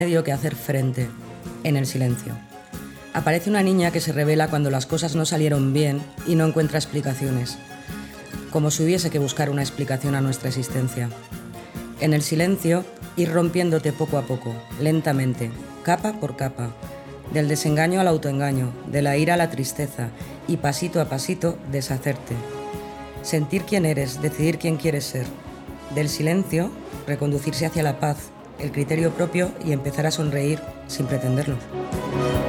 medio que hacer frente, en el silencio. Aparece una niña que se revela cuando las cosas no salieron bien y no encuentra explicaciones, como si hubiese que buscar una explicación a nuestra existencia. En el silencio, ir rompiéndote poco a poco, lentamente, capa por capa, del desengaño al autoengaño, de la ira a la tristeza, y pasito a pasito deshacerte. Sentir quién eres, decidir quién quieres ser. Del silencio, reconducirse hacia la paz, el criterio propio y empezar a sonreír sin pretenderlo.